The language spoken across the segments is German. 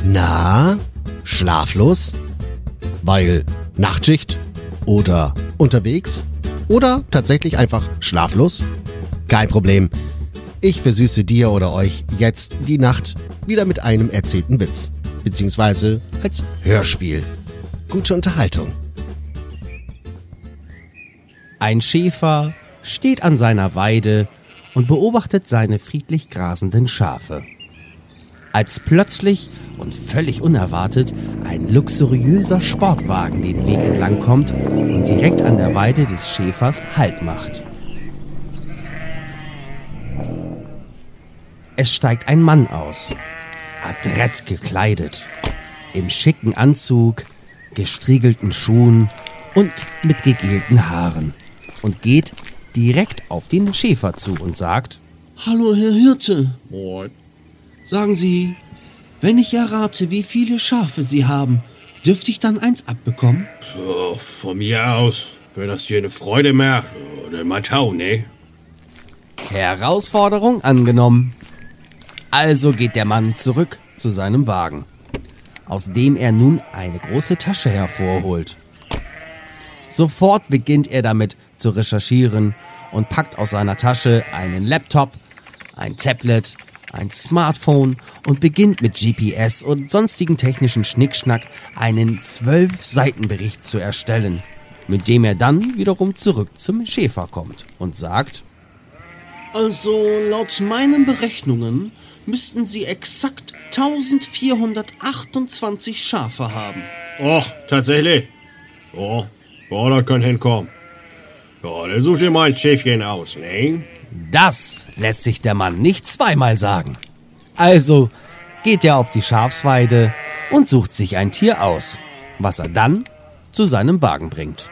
Na, schlaflos? Weil Nachtschicht? Oder unterwegs? Oder tatsächlich einfach schlaflos? Kein Problem. Ich versüße dir oder euch jetzt die Nacht wieder mit einem erzählten Witz. Beziehungsweise als Hörspiel. Gute Unterhaltung. Ein Schäfer steht an seiner Weide und beobachtet seine friedlich grasenden Schafe. Als plötzlich und völlig unerwartet ein luxuriöser Sportwagen den Weg entlang kommt und direkt an der Weide des Schäfers Halt macht. Es steigt ein Mann aus, adrett gekleidet, im schicken Anzug, gestriegelten Schuhen und mit gegelten Haaren und geht direkt auf den Schäfer zu und sagt: Hallo, Herr Hirte. Moin. Sagen Sie, wenn ich errate, wie viele Schafe Sie haben, dürfte ich dann eins abbekommen? Von mir aus, wenn das dir eine Freude macht, oder mal Tau, ne? Herausforderung angenommen. Also geht der Mann zurück zu seinem Wagen, aus dem er nun eine große Tasche hervorholt. Sofort beginnt er damit zu recherchieren und packt aus seiner Tasche einen Laptop, ein Tablet, ein Smartphone und beginnt mit GPS und sonstigen technischen Schnickschnack einen 12-Seiten-Bericht zu erstellen, mit dem er dann wiederum zurück zum Schäfer kommt und sagt: Also, laut meinen Berechnungen müssten Sie exakt 1428 Schafe haben. Och, tatsächlich? Oh, das könnte hinkommen. Ja, dann such dir mal ein Schäfchen aus, ne? Das lässt sich der Mann nicht zweimal sagen. Also geht er auf die Schafsweide und sucht sich ein Tier aus, was er dann zu seinem Wagen bringt.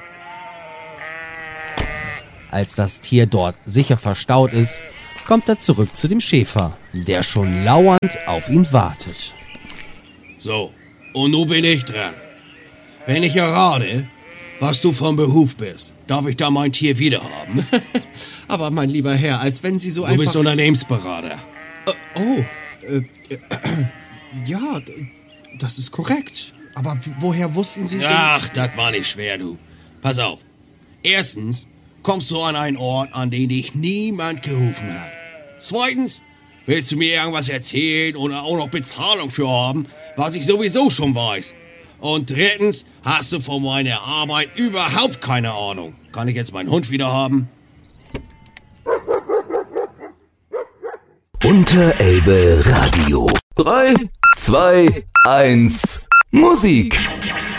Als das Tier dort sicher verstaut ist, kommt er zurück zu dem Schäfer, der schon lauernd auf ihn wartet. So, und nun bin ich dran. Wenn ich errate, was du vom Beruf bist, darf ich da mein Tier wiederhaben? Aber mein lieber Herr, als wenn Sie so Du einfach... bist Unternehmensberater. Ja, das ist korrekt. Aber woher wussten Sie denn... Ach, das war nicht schwer, du. Pass auf. Erstens kommst du an einen Ort, an den dich niemand gerufen hat. Zweitens willst du mir irgendwas erzählen oder auch noch Bezahlung für haben, was ich sowieso schon weiß. Und drittens hast du von meiner Arbeit überhaupt keine Ahnung. Kann ich jetzt meinen Hund wieder haben? Unterelbe Radio. 3, 2, 1, Musik.